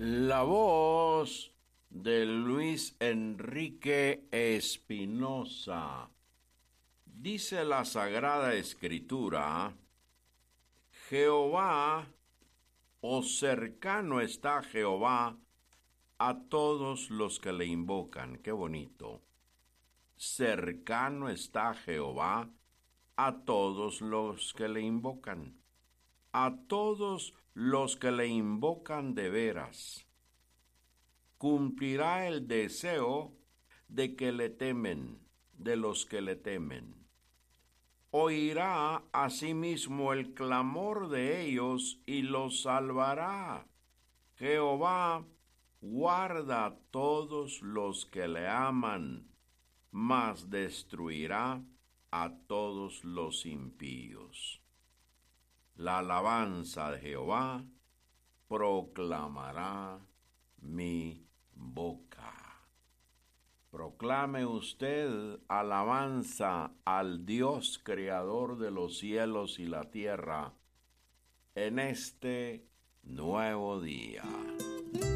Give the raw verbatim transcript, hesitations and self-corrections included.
La voz de Luis Enrique Espinosa. Dice la Sagrada Escritura: Jehová, o cercano está Jehová a todos los que le invocan. Qué bonito. Cercano está Jehová a todos los que le invocan. A todos los que le invocan de veras. Cumplirá el deseo de que le temen, de los que le temen. Oirá asimismo el clamor de ellos y los salvará. Jehová guarda a todos los que le aman, mas destruirá a todos los impíos. La alabanza de Jehová proclamará mi boca. Proclame usted alabanza al Dios creador de los cielos y la tierra en este nuevo día.